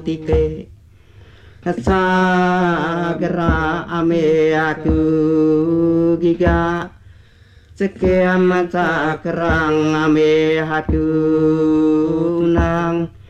tike sagera ame aku giga sekian maca kerang ame aku nang